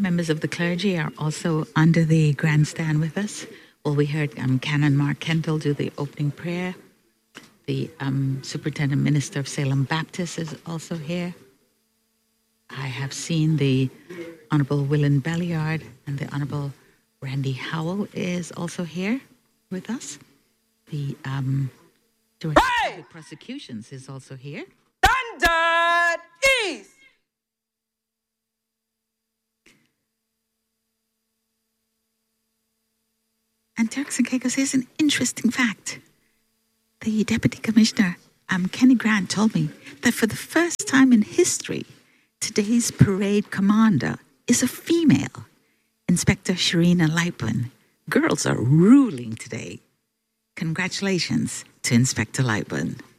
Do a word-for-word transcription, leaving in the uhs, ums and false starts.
Members of the clergy are also under the grandstand with us. Well, we heard um, Canon Mark Kendall do the opening prayer. The um, Superintendent Minister of Salem Baptist is also here. I have seen the Honorable Willen Belliard, and the Honorable Randy Howell is also here with us. The um, Director hey! of Public Prosecutions is also here. Standard East! And Turks and Caicos, here's an interesting fact. The Deputy Commissioner, um, Kenny Grant, told me that for the first time in history, today's parade commander is a female, Inspector Sharina Lightburn. Girls are ruling today. Congratulations to Inspector Lightburn.